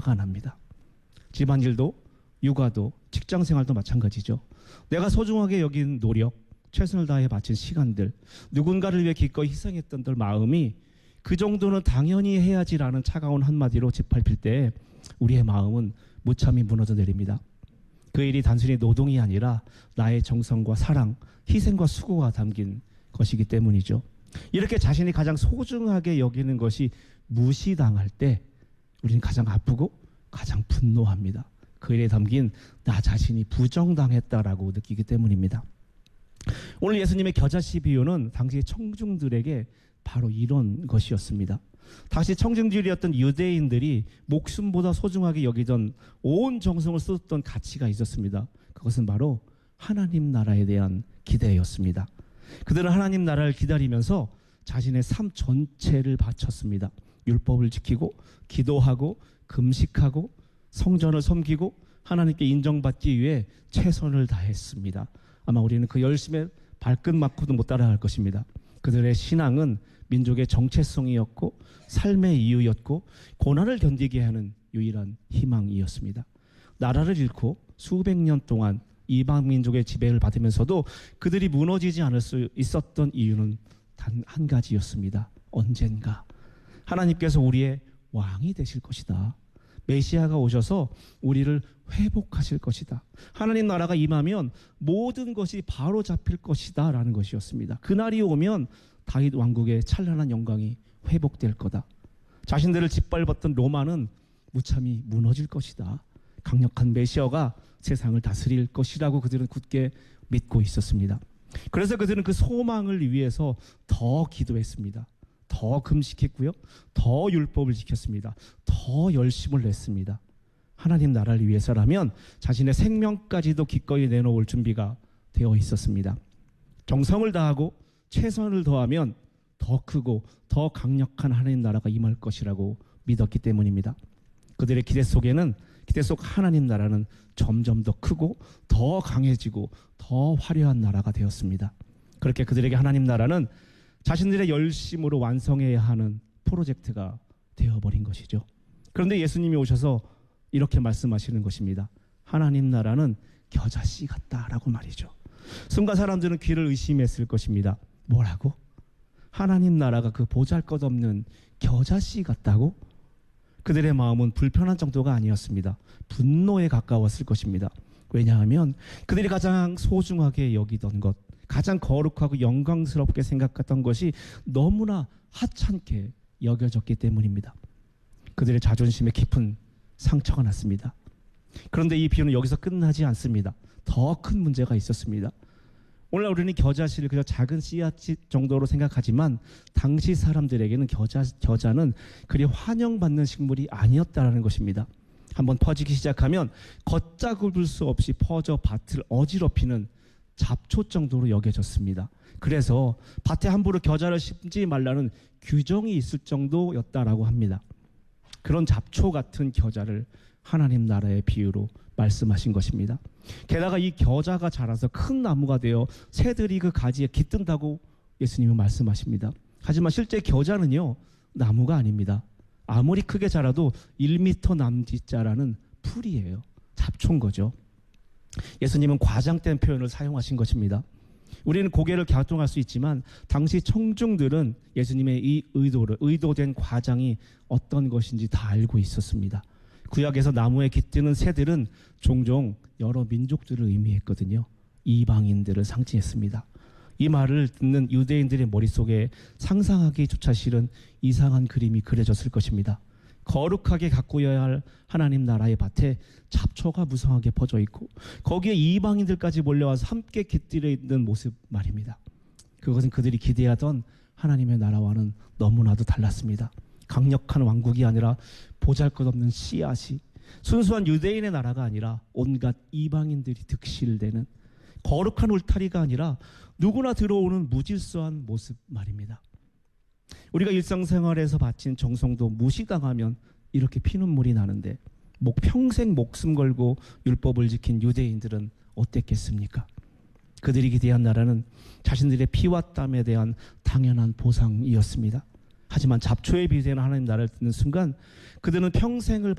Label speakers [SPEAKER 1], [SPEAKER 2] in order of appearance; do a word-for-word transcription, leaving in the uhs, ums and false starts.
[SPEAKER 1] 화가 납니다. 집안일도 육아도 직장생활도 마찬가지죠. 내가 소중하게 여긴 노력, 최선을 다해 바친 시간들, 누군가를 위해 기꺼이 희생했던 들 마음이 그 정도는 당연히 해야지라는 차가운 한마디로 짓밟힐 때 우리의 마음은 무참히 무너져 내립니다. 그 일이 단순히 노동이 아니라 나의 정성과 사랑, 희생과 수고가 담긴 것이기 때문이죠. 이렇게 자신이 가장 소중하게 여기는 것이 무시당할 때 우리는 가장 아프고 가장 분노합니다. 그 일에 담긴 나 자신이 부정당했다라고 느끼기 때문입니다. 오늘 예수님의 겨자씨 비유는 당시 청중들에게 바로 이런 것이었습니다. 당시 청중들이었던 유대인들이 목숨보다 소중하게 여기던 온 정성을 쏟았던 가치가 있었습니다. 그것은 바로 하나님 나라에 대한 기대였습니다. 그들은 하나님 나라를 기다리면서 자신의 삶 전체를 바쳤습니다. 율법을 지키고 기도하고 금식하고 성전을 섬기고 하나님께 인정받기 위해 최선을 다했습니다. 아마 우리는 그 열심에 발끝만큼도 못 따라갈 것입니다. 그들의 신앙은 민족의 정체성이었고 삶의 이유였고 고난을 견디게 하는 유일한 희망이었습니다. 나라를 잃고 수백 년 동안 이방 민족의 지배를 받으면서도 그들이 무너지지 않을 수 있었던 이유는 단 한 가지였습니다. 언젠가 하나님께서 우리의 왕이 되실 것이다. 메시아가 오셔서 우리를 회복하실 것이다. 하나님 나라가 임하면 모든 것이 바로 잡힐 것이다 라는 것이었습니다. 그날이 오면 다윗 왕국의 찬란한 영광이 회복될 거다. 자신들을 짓밟았던 로마는 무참히 무너질 것이다. 강력한 메시아가 세상을 다스릴 것이라고 그들은 굳게 믿고 있었습니다. 그래서 그들은 그 소망을 위해서 더 기도했습니다. 더 금식했고요. 더 율법을 지켰습니다. 더 열심을 냈습니다. 하나님 나라를 위해서라면 자신의 생명까지도 기꺼이 내놓을 준비가 되어 있었습니다. 정성을 다하고 최선을 더하면 더 크고 더 강력한 하나님 나라가 임할 것이라고 믿었기 때문입니다. 그들의 기대 속에는 기대 속 하나님 나라는 점점 더 크고 더 강해지고 더 화려한 나라가 되었습니다. 그렇게 그들에게 하나님 나라는 자신들의 열심으로 완성해야 하는 프로젝트가 되어버린 것이죠. 그런데 예수님이 오셔서 이렇게 말씀하시는 것입니다. 하나님 나라는 겨자씨 같다라고 말이죠. 순간 사람들은 귀를 의심했을 것입니다. 뭐라고? 하나님 나라가 그 보잘것없는 겨자씨 같다고? 그들의 마음은 불편한 정도가 아니었습니다. 분노에 가까웠을 것입니다. 왜냐하면 그들이 가장 소중하게 여기던 것, 가장 거룩하고 영광스럽게 생각했던 것이 너무나 하찮게 여겨졌기 때문입니다. 그들의 자존심에 깊은 상처가 났습니다. 그런데 이 비유는 여기서 끝나지 않습니다. 더 큰 문제가 있었습니다. 오늘 우리는 겨자씨를 그저 작은 씨앗 정도로 생각하지만 당시 사람들에게는 겨자, 겨자는 그리 환영받는 식물이 아니었다는 것입니다. 한번 퍼지기 시작하면 걷잡을 수 없이 퍼져 밭을 어지럽히는 잡초 정도로 여겨졌습니다. 그래서 밭에 함부로 겨자를 심지 말라는 규정이 있을 정도였다라고 합니다. 그런 잡초 같은 겨자를 하나님 나라의 비유로 말씀하신 것입니다. 게다가 이 겨자가 자라서 큰 나무가 되어 새들이 그 가지에 깃든다고 예수님은 말씀하십니다. 하지만 실제 겨자는요, 나무가 아닙니다. 아무리 크게 자라도 일 미터 남짓 자라는 풀이에요. 잡초인 거죠. 예수님은 과장된 표현을 사용하신 것입니다. 우리는 고개를 갸우뚱할 수 있지만 당시 청중들은 예수님의 이 의도를, 의도된 과장이 어떤 것인지 다 알고 있었습니다. 구약에서 나무에 깃드는 새들은 종종 여러 민족들을 의미했거든요. 이방인들을 상징했습니다. 이 말을 듣는 유대인들의 머릿속에 상상하기조차 싫은 이상한 그림이 그려졌을 것입니다. 거룩하게 가꾸어야 할 하나님 나라의 밭에 잡초가 무성하게 퍼져 있고 거기에 이방인들까지 몰려와서 함께 깃들여 있는 모습 말입니다. 그것은 그들이 기대하던 하나님의 나라와는 너무나도 달랐습니다. 강력한 왕국이 아니라 보잘것없는 씨앗이, 순수한 유대인의 나라가 아니라 온갖 이방인들이 득실되는 거룩한 울타리가 아니라 누구나 들어오는 무질서한 모습 말입니다. 우리가 일상생활에서 바친 정성도 무시당하면 이렇게 피눈물이 나는데 목 평생 목숨 걸고 율법을 지킨 유대인들은 어땠겠습니까? 그들이 기대한 나라는 자신들의 피와 땀에 대한 당연한 보상이었습니다. 하지만 잡초에 비유되는 하나님 나라를 듣는 순간 그들은 평생을